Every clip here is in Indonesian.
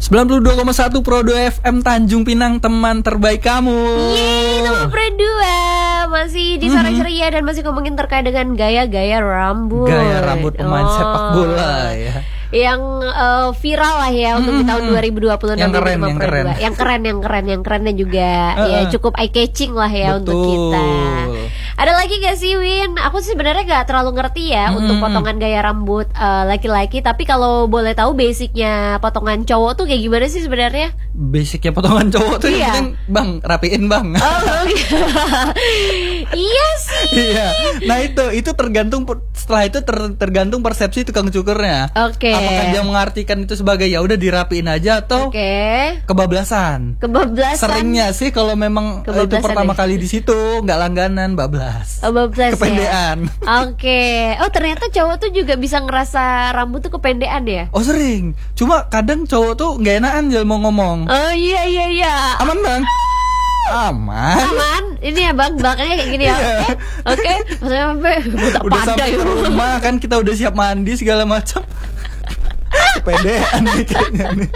92,1 Pro 2 FM Tanjung Pinang, teman terbaik kamu. Yeay, nomor Pro 2. Masih di sore ceria dan masih ngomongin terkait dengan gaya-gaya rambut. Gaya rambut pemain sepak bola ya. Yang viral lah ya untuk di tahun 2020. Yang keren. Yang kerennya juga ya cukup eye catching lah ya. Betul. Untuk kita. Ada lagi gak sih, Win? Aku sih sebenarnya gak terlalu ngerti ya untuk potongan gaya rambut laki-laki. Tapi kalau boleh tahu basicnya potongan cowok tuh kayak gimana sih sebenarnya? Basicnya potongan cowok tuh yang penting, bang, rapiin bang. Iya sih. Iya. Nah itu tergantung, setelah itu tergantung persepsi tukang cukurnya. Oke. Apakah dia mengartikan itu sebagai ya udah dirapiin aja atau kebablasan? Seringnya sih kalau memang itu pertama kali di situ nggak langganan, bablas. Bablas. Kependean. Oke. Oh ternyata cowok tuh juga bisa ngerasa rambut tuh kependean ya? Oh sering. Cuma kadang cowok tuh nggak enakan dia mau ngomong. Oh iya. Aman bang. Aman. Ini ya bang, belakangnya kayak gini ya. Oke. Maksudnya udah sampai ke rumah kan kita udah siap mandi segala macam. Kepedean nih kayaknya nih.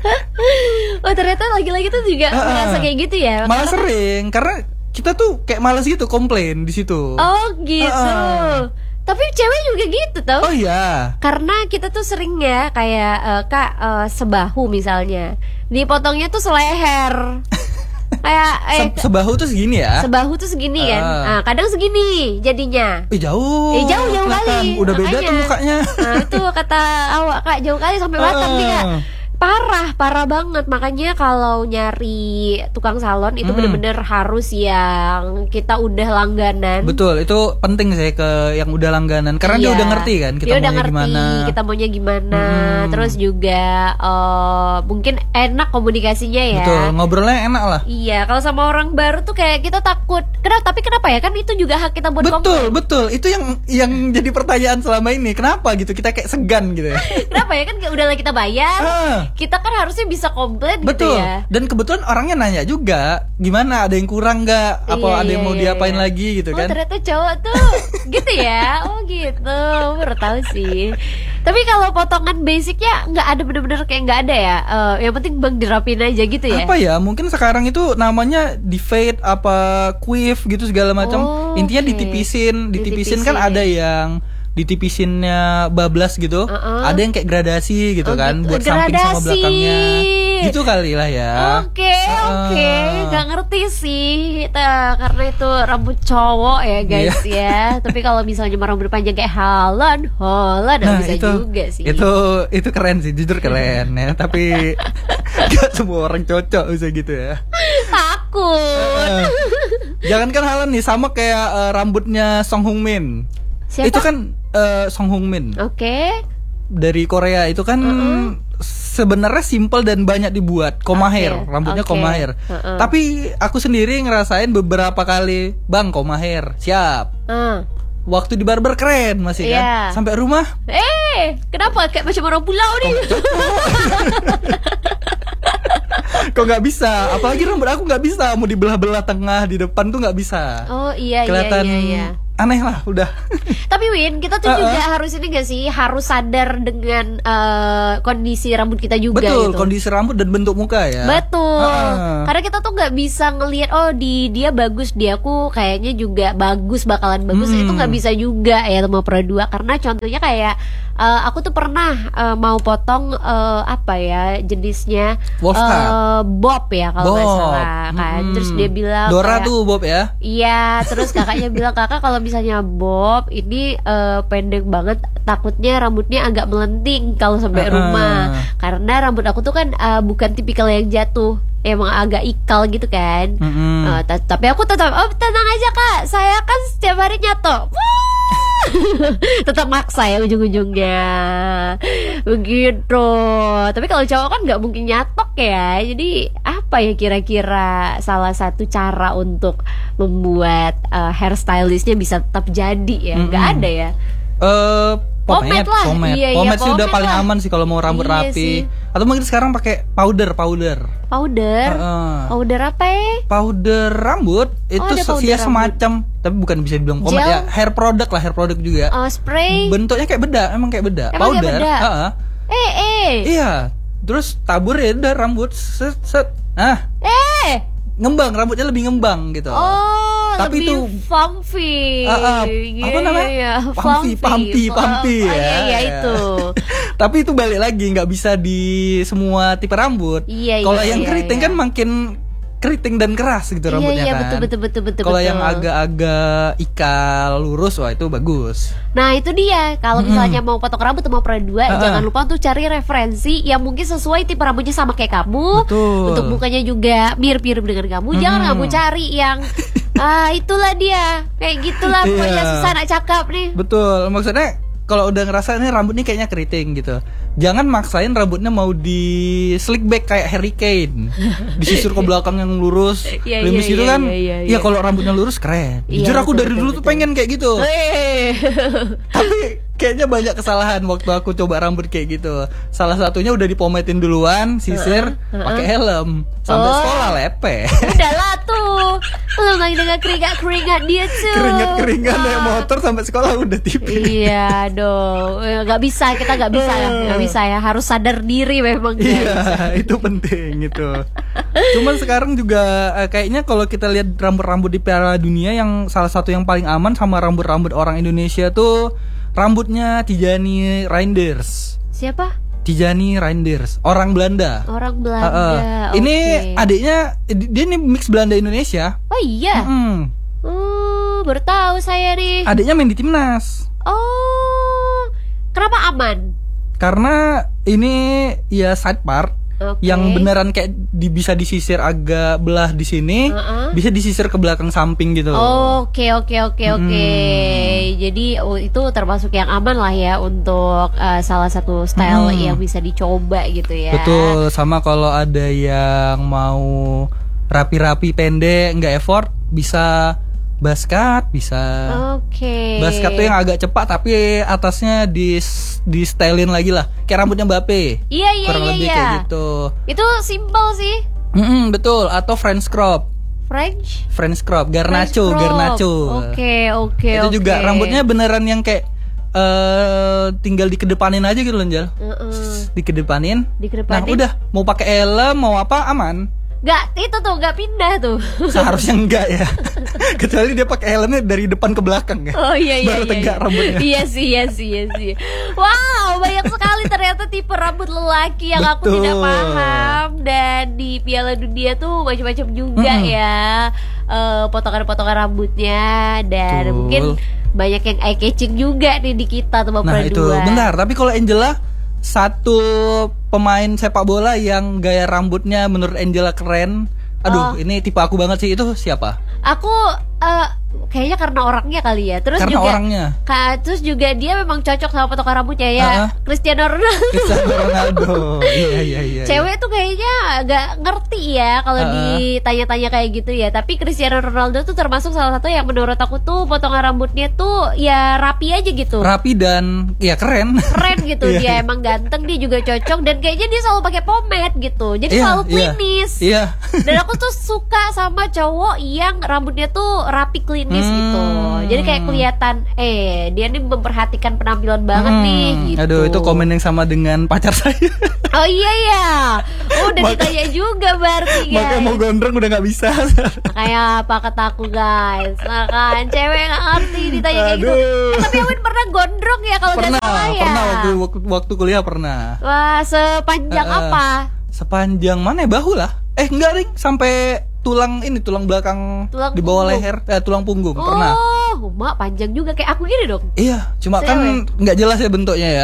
Oh ternyata lagi-lagi tuh juga merasa kayak gitu ya? Malah sering, karena kita tuh kayak malas gitu komplain di situ. Oh gitu. Tapi cewek juga gitu tau. Oh iya. Karena kita tuh sering ya kayak sebahu misalnya, dipotongnya tuh seleher. Kayak sebahu tuh segini ya. Sebahu tuh segini kan. Nah, kadang segini jadinya. Jauh kali. Udah beda tuh mukanya. Nah, itu kata awak Kak, jauh kali sampai Batam nih Kak. Parah banget. Makanya kalau nyari tukang salon itu bener-bener harus yang kita udah langganan. Betul, itu penting sih ke yang udah langganan. Karena dia udah ngerti kan kita maunya gimana. Terus juga mungkin enak komunikasinya ya. Betul, ngobrolnya enak lah. Iya, kalau sama orang baru tuh kayak kita takut. Kenapa ya? Kan itu juga hak kita buat komplain. Betul. Itu yang jadi pertanyaan selama ini. Kenapa gitu? Kita kayak segan gitu ya. Kenapa ya? Kan udah kita bayar. Kita kan harusnya bisa komplain gitu ya. Dan kebetulan orangnya nanya juga, gimana, ada yang kurang nggak? Apa ada yang mau diapain lagi gitu kan? Oh ternyata cowok tuh gitu ya. Oh gitu, baru tahu sih. Tapi kalau potongan basicnya nggak ada, bener-bener kayak nggak ada ya. Yang penting bang dirapin aja gitu ya. Apa ya? Mungkin sekarang itu namanya di fade apa quiff gitu segala macam. Intinya ditipisin kan ada yang ditipisinnya bablas gitu, ada yang kayak gradasi gitu kan, buat samping sama belakangnya, gitu kali lah ya. Oke, nggak ngerti sih, karena itu rambut cowok ya guys ya. Tapi kalau misalnya rambut panjang kayak Haaland, bisa juga sih. Itu keren sih, jujur keren ya. Tapi gak semua orang cocok bisa gitu ya. Takut. Jangankan Haaland nih, sama kayak rambutnya Song Hung Min. Siapa? Itu kan Song Hung Min. Oke. Dari Korea itu kan sebenarnya simple dan banyak dibuat. Koma hair, rambutnya koma hair. Tapi aku sendiri ngerasain beberapa kali, bang koma hair, siap. Waktu di barber keren masih kan. Sampai rumah. Kenapa kayak macam orang pulau nih? Kok nggak bisa? Apalagi rambut aku nggak bisa, mau dibelah-belah tengah di depan tuh nggak bisa. Oh iya. Kelihatan aneh lah udah. Tapi Win, kita tuh juga harus ini gak sih, harus sadar dengan kondisi rambut kita juga. Betul, gitu. kondisi rambut dan bentuk muka ya. Betul. Karena kita tuh nggak bisa ngelihat di dia bagus, di aku kayaknya juga bakalan bagus. Itu nggak bisa juga ya sama Pro 2. Karena contohnya kayak aku tuh pernah mau potong apa ya jenisnya, bob ya kalau nggak salah kan. Terus dia bilang Dora tuh bob ya. Iya, terus kakaknya bilang, kakak kalau misalnya bob ini pendek banget, takutnya rambutnya agak melenting kalau sampai rumah. Karena rambut aku tuh kan bukan tipikal yang jatuh, emang agak ikal gitu kan. Tapi aku tetap tenang aja kak, saya kan setiap hari nyatok. Tetap maksa ya ujung-ujungnya begitu. Tapi kalau cowok kan nggak mungkin nyatok ya. Jadi apa ya kira-kira salah satu cara untuk membuat hairstylistnya bisa tetap jadi ya? Nggak ada ya. Pomade lah. Pomade sih udah paling aman sih kalau mau rambut rapi sih. Atau mungkin sekarang pakai powder. Powder apa ya? Powder rambut itu semacam, tapi bukan bisa dibilang pomade ya, hair product juga. Spray. Bentuknya kayak bedak, emang kayak bedak. Powder. Iya. terus tabur ya udah rambut set set. Ngembang, rambutnya lebih ngembang gitu. Tapi lebih itu pumpy. Apa namanya? Pumpy ya. Iya itu. Tapi itu balik lagi nggak bisa di semua tipe rambut. Kalau yang keriting kan makin keriting dan keras gitu rambutnya kan. Iya, betul. Kalau yang agak-agak ikal lurus, wah itu bagus. Nah itu dia, kalau misalnya mau potong rambut mau pera dua, jangan lupa untuk cari referensi yang mungkin sesuai tipe rambutnya sama kayak kamu. Betul. Untuk mukanya juga mirip-mirip dengan kamu. Jangan kamu cari yang itulah dia, kayak gitulah pokoknya susah nak cakap nih. Betul, maksudnya kalau udah ngerasa ini rambutnya kayaknya keriting gitu, jangan maksain rambutnya mau di slick back kayak Harry Kane, disisir ke belakang yang lurus, limis gitu kan. Iya, kalau rambutnya lurus keren. Jujur aku dari dulu tuh pengen kayak gitu. Tapi kayaknya banyak kesalahan waktu aku coba rambut kayak gitu. Salah satunya udah dipometin duluan, sisir, pakai helm, sampai sekolah lepe. Udahlah tuh, kalau lagi dengan keringat dia tuh. Keringat naik motor sampai sekolah udah tipis. Iya dong, nggak bisa, kita nggak bisa ya, harus sadar diri memang. Iya, itu penting itu. Cuman sekarang juga kayaknya kalau kita lihat rambut-rambut di Piala Dunia, yang salah satu yang paling aman sama rambut-rambut orang Indonesia tuh rambutnya Tijani Reinders. Siapa? Tijani Reinders, orang Belanda. Ini adiknya, dia nih mix Belanda Indonesia. Oh iya. Baru tahu saya nih. Adiknya main di timnas. Oh, kenapa aman? Karena ini ya side part. Yang beneran kayak bisa disisir agak belah di sini, bisa disisir ke belakang samping gitu. Oke. Jadi itu termasuk yang aman lah ya untuk salah satu style yang bisa dicoba gitu ya. Betul, sama kalau ada yang mau rapi-rapi pendek, nggak effort, bisa basket, bisa. Basket tuh yang agak cepat tapi atasnya di stylin lagi lah, kayak rambutnya Mbappe. Kurang lebih kayak gitu. Itu simple sih. Betul, atau French crop, Garnacho. Oke. Itu juga rambutnya beneran yang kayak tinggal dikedepanin aja gitu loh, Jal. Dikedepanin. Nah, udah mau pakai helm mau apa aman. Gak pindah tuh. Seharusnya enggak ya. Kecuali dia pakai helmnya dari depan ke belakang ya. Baru tegak rambutnya. Iya sih. Wow, banyak sekali ternyata tipe rambut lelaki yang aku tidak paham. Dan di Piala Dunia tuh macam-macam juga ya potongan-potongan rambutnya. Dan mungkin banyak yang eye catching juga nih di kita tuh Bapak. Nah itu benar. Tapi kalau Angela, satu pemain sepak bola yang gaya rambutnya menurut Angela keren. Ini tipe aku banget sih, itu siapa? Aku kayaknya karena orangnya kali ya. Terus juga dia memang cocok sama potongan rambutnya ya. Cristiano Ronaldo. Iya. Cewek tuh kayaknya agak ngerti ya kalau ditanya-tanya kayak gitu ya. Tapi Cristiano Ronaldo tuh termasuk salah satu yang menurut aku tuh potongan rambutnya tuh ya rapi aja gitu. Rapi dan ya keren gitu. Dia emang ganteng, dia juga cocok. Dan kayaknya dia selalu pakai pomade gitu. Jadi selalu klinis. Dan aku tuh suka sama cowok yang rambutnya tuh rapi klinis gitu. Jadi kayak kelihatan dia nih memperhatikan penampilan banget nih gitu. Aduh, itu komen yang sama dengan pacar saya. Oh iya ya. Udah ditanya juga berarti guys. Makanya mau gondrong udah gak bisa. Kayak apa kataku guys. Nah kan cewek gak ngerti ditanya kayak gitu. Tapi Awin pernah gondrong ya kalau gak salah ya. Pernah waktu kuliah pernah. Wah, sepanjang apa? Sepanjang mana ya, bahu lah. Enggak Ring, sampai tulang belakang di bawah leher, tulang punggung. Pernah. Mak panjang juga kayak aku gini dong. Iya, cuma kan nggak jelas ya bentuknya ya.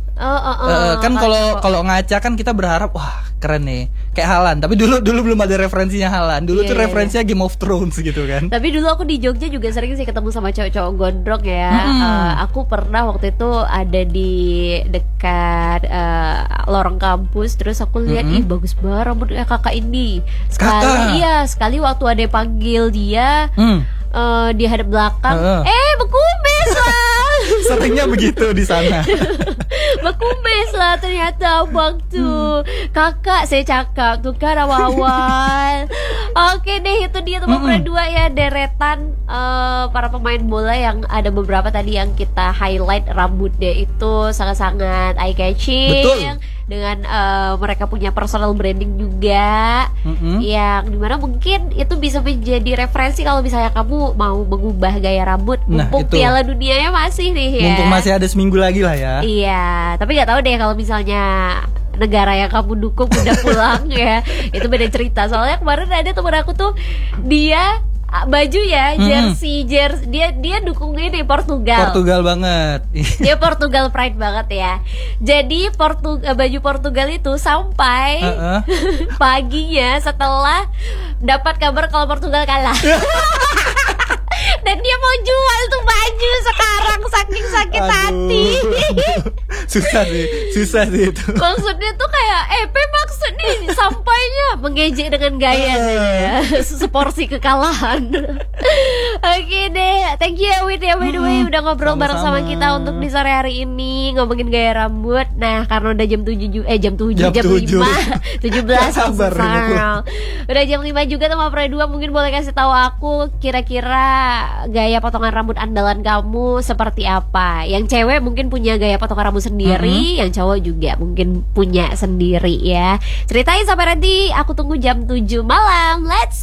Kan kalau ngaca kan kita berharap wah keren nih kayak Haaland, tapi dulu belum ada referensinya Haaland. Dulu tuh referensinya Game of Thrones gitu kan. Tapi dulu aku di Jogja juga sering sih ketemu sama cowok-cowok gondrong ya. Aku pernah waktu itu ada di dekat lorong kampus, terus aku lihat ih bagus banget rambutnya kakak ini. Sekali waktu ada yang panggil dia di hadap belakang, bekumis lah. Seringnya begitu di sana. Bekumis lah ternyata waktu kakak saya cakap tuh kan awal-awal. Oke deh, itu dia teman berdua ya, deretan para pemain bola yang ada beberapa tadi yang kita highlight rambutnya itu sangat-sangat eye catching. Betul. dengan mereka punya personal branding juga, yang dimana mungkin itu bisa menjadi referensi kalau misalnya kamu mau mengubah gaya rambut. Mumpung Piala Dunianya masih nih ya. Mumpung masih ada seminggu lagi lah ya. Iya, tapi nggak tahu deh kalau misalnya negara yang kamu dukung udah pulang ya, itu beda cerita. Soalnya kemarin ada temen aku tuh, dia baju ya jersey dia dukung ini Portugal banget. Dia Portugal pride banget ya. Jadi baju Portugal itu sampai paginya setelah dapat kabar kalau Portugal kalah. Dan dia mau jual tuh baju sekarang saking sakit hati. Susah sih itu. Maksudnya tuh kayak maksudnya sampainya mengejek dengan gayanya seporsi kekalahan. Oke deh, thank you Wid ya, by the way udah ngobrol bareng sama kita untuk di sore hari ini ngomongin gaya rambut. Nah, karena udah jam 5 17 udah jam 5 juga sama Pre 2, mungkin boleh kasih tahu aku kira-kira gaya potongan rambut andalan kamu seperti apa. Yang cewek mungkin punya gaya potongan rambut sendiri, yang cowok juga mungkin punya sendiri ya. Ceritain sampai nanti, aku tunggu jam 7 malam. Let's